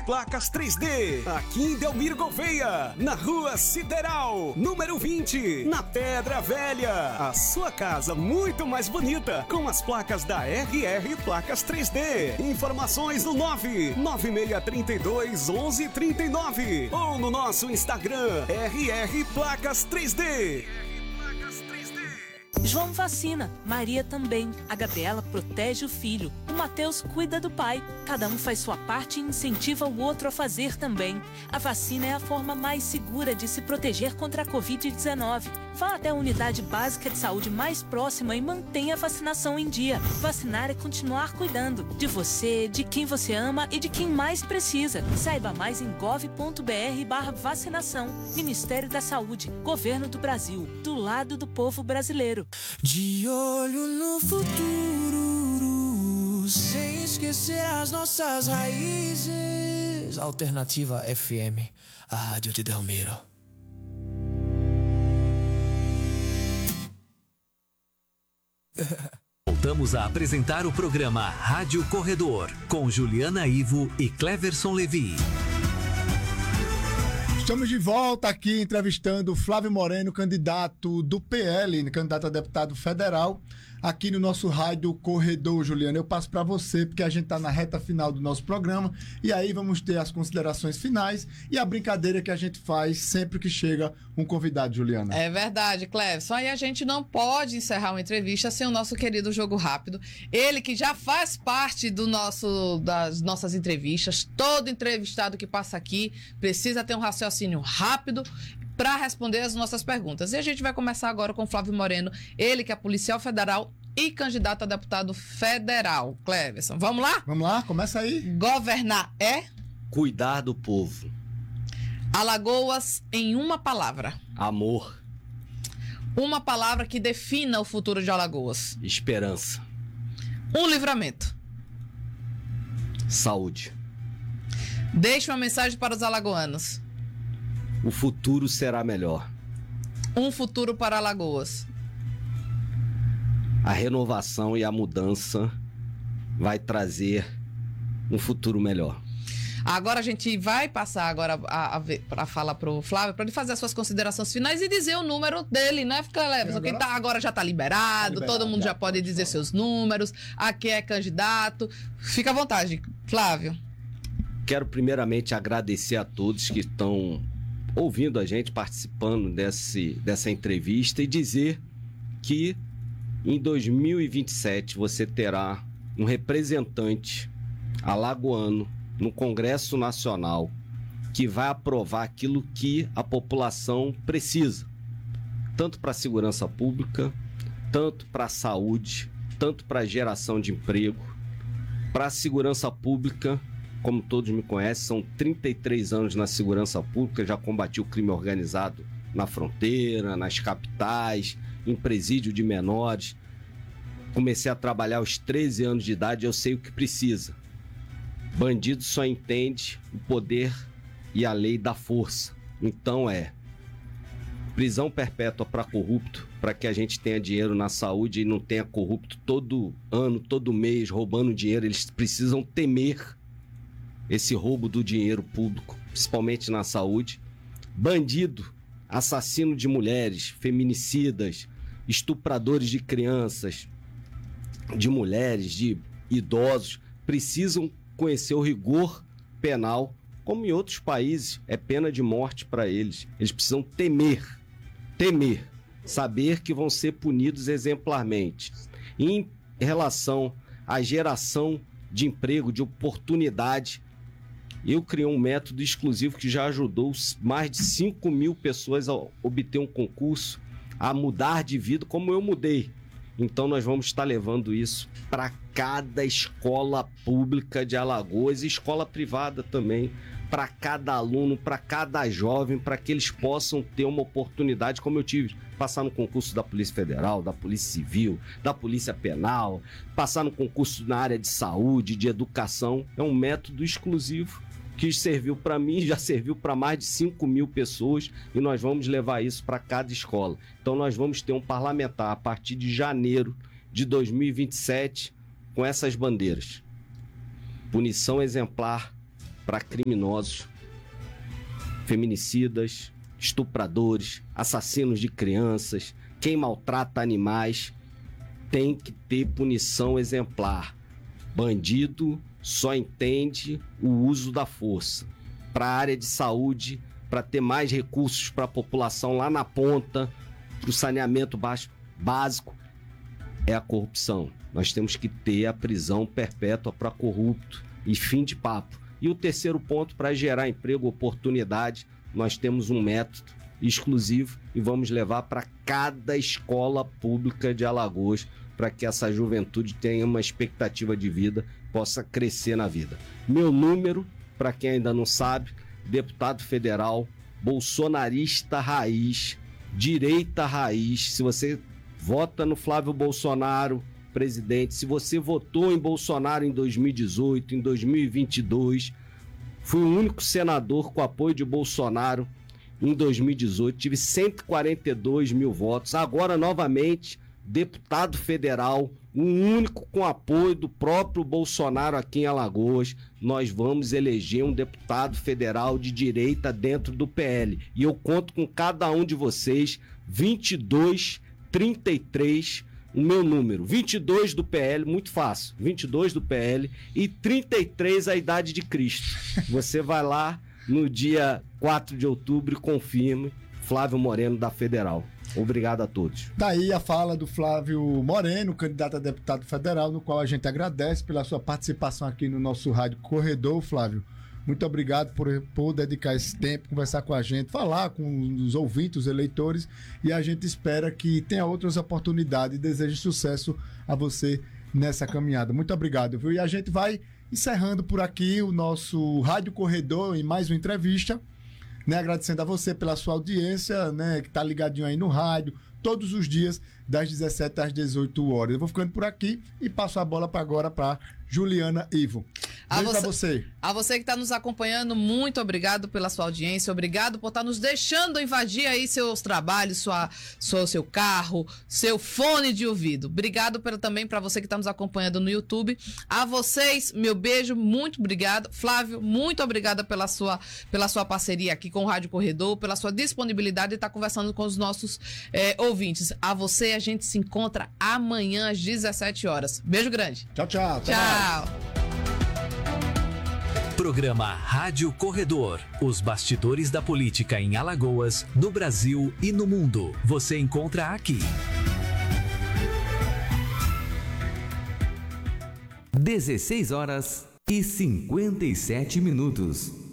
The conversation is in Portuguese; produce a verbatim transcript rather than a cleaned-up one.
Placas três D, aqui em Delmiro Gouveia, na Rua Sideral, número vinte, na Pedra Velha. A sua casa muito mais bonita com as placas da R R Placas três D. Informações no nove nove seis três dois um um três nove ou no nosso Instagram R R Placas três D. João vacina, Maria também. A Gabriela protege o filho, o Mateus cuida do pai. Cada um faz sua parte e incentiva o outro a fazer também. A vacina é a forma mais segura de se proteger contra a covid dezenove. Vá até a unidade básica de saúde mais próxima e mantenha a vacinação em dia. Vacinar é continuar cuidando de você, de quem você ama e de quem mais precisa. Saiba mais em gov ponto br barra vacinação. Ministério da Saúde, Governo do Brasil, do lado do povo brasileiro. De olho no futuro, sem esquecer as nossas raízes. Alternativa F M, a rádio de Delmiro. Voltamos a apresentar o programa Rádio Corredor, com Juliana Ivo e Cleverson Levi. Estamos de volta aqui entrevistando Flávio Moreno, candidato do P L, candidato a deputado federal, aqui no nosso Rádio Corredor, Juliana. Eu passo para você, porque a gente está na reta final do nosso programa, e aí vamos ter as considerações finais e a brincadeira que a gente faz sempre que chega um convidado, Juliana. É verdade, Cleverson. Aí a gente não pode encerrar uma entrevista sem o nosso querido Jogo Rápido. Ele que já faz parte do nosso, das nossas entrevistas. Todo entrevistado que passa aqui precisa ter um raciocínio rápido para responder as nossas perguntas. E a gente vai começar agora com o Flávio Moreno, ele que é policial federal e candidato a deputado federal. Cleverson, vamos lá? Vamos lá, começa aí. Governar é? Cuidar do povo. Alagoas em uma palavra. Amor. Uma palavra que defina o futuro de Alagoas. Esperança. Um livramento. Saúde. Deixe uma mensagem para os alagoanos. O futuro será melhor. Um futuro para Alagoas. A renovação e a mudança vai trazer um futuro melhor. Agora a gente vai passar agora a, a, a fala para o Flávio, para ele fazer as suas considerações finais e dizer o número dele, né, Cleverson? Quem tá agora já está liberado, tá liberado, todo mundo já, já pode dizer seus números, aqui é candidato. Fica à vontade, Flávio. Quero primeiramente agradecer a todos que estão ouvindo a gente, participando desse, dessa entrevista e dizer que em dois mil e vinte e sete você terá um representante alagoano no Congresso Nacional que vai aprovar aquilo que a população precisa, tanto para a segurança pública, tanto para a saúde, tanto para a geração de emprego, para a segurança pública. Como todos me conhecem, são trinta e três anos na segurança pública, já combati o crime organizado na fronteira, nas capitais, em presídio de menores. Comecei a trabalhar aos treze anos de idade, eu sei o que precisa. Bandido só entende o poder e a lei da força. Então é prisão perpétua para corrupto, para que a gente tenha dinheiro na saúde e não tenha corrupto todo ano, todo mês, roubando dinheiro. Eles precisam temer esse roubo do dinheiro público, principalmente na saúde. Bandido, assassino de mulheres, feminicidas, estupradores de crianças, de mulheres, de idosos, precisam conhecer o rigor penal, como em outros países é pena de morte para eles. Eles precisam temer, temer, saber que vão ser punidos exemplarmente. Em relação à geração de emprego, de oportunidade, eu criei um método exclusivo que já ajudou mais de cinco mil pessoas a obter um concurso, a mudar de vida como eu mudei. Então nós vamos estar levando isso para cada escola pública de Alagoas e escola privada também, para cada aluno, para cada jovem, para que eles possam ter uma oportunidade como eu tive, passar no concurso da Polícia Federal, da Polícia Civil, da Polícia Penal, passar no concurso na área de saúde, de educação. É um método exclusivo que serviu para mim, já serviu para mais de cinco mil pessoas e nós vamos levar isso para cada escola. Então nós vamos ter um parlamentar a partir de janeiro de dois mil e vinte e sete com essas bandeiras: punição exemplar para criminosos, feminicidas, estupradores, assassinos de crianças, quem maltrata animais, tem que ter punição exemplar. Bandido só entende o uso da força. Para a área de saúde, para ter mais recursos para a população lá na ponta, para o saneamento básico, é a corrupção. Nós temos que ter a prisão perpétua para corrupto e fim de papo. E o terceiro ponto, para gerar emprego, oportunidade, nós temos um método exclusivo e vamos levar para cada escola pública de Alagoas para que essa juventude tenha uma expectativa de vida, possa crescer na vida. Meu número, para quem ainda não sabe, deputado federal, bolsonarista raiz, direita raiz. Se você vota no Flávio Bolsonaro, presidente, se você votou em Bolsonaro em dois mil e dezoito, em dois mil e vinte e dois, fui o único senador com apoio de Bolsonaro em dois mil e dezoito, tive cento e quarenta e dois mil votos. Agora, novamente, deputado federal, o único com apoio do próprio Bolsonaro aqui em Alagoas. Nós vamos eleger um deputado federal de direita dentro do P L. E eu conto com cada um de vocês, vinte e dois, trinta e três, o meu número, vinte e dois do P L, muito fácil, vinte e dois do P L e trinta e três a idade de Cristo. Você vai lá no dia quatro de outubro e confirme, Flávio Moreno da Federal. Obrigado a todos. Daí a fala do Flávio Moreno, candidato a deputado federal, no qual a gente agradece pela sua participação aqui no nosso Rádio Corredor, Flávio. Muito obrigado por, por dedicar esse tempo, conversar com a gente, falar com os ouvintes, os eleitores, e a gente espera que tenha outras oportunidades e desejo sucesso a você nessa caminhada. Muito obrigado, viu? E a gente vai encerrando por aqui o nosso Rádio Corredor em mais uma entrevista, né? Agradecendo a você pela sua audiência, né? Que tá ligadinho aí no rádio, todos os dias, das dezessete às dezoito horas. Eu vou ficando por aqui e passo a bola para agora para Juliana Ivo. A Beijo você, pra você. A você que está nos acompanhando, muito obrigado pela sua audiência, obrigado por estar nos deixando invadir aí seus trabalhos, sua, sua, seu carro, seu fone de ouvido. Obrigado pelo, também para você que está nos acompanhando no YouTube. A vocês, meu beijo, muito obrigado. Flávio, muito obrigada pela sua, pela sua parceria aqui com o Rádio Corredor, pela sua disponibilidade de estar conversando com os nossos é, ouvintes. A você, a gente se encontra amanhã às dezessete horas. Beijo grande. Tchau, tchau. Tchau. Programa Rádio Corredor. Os bastidores da política em Alagoas, no Brasil e no mundo. Você encontra aqui. dezesseis horas e cinquenta e sete minutos.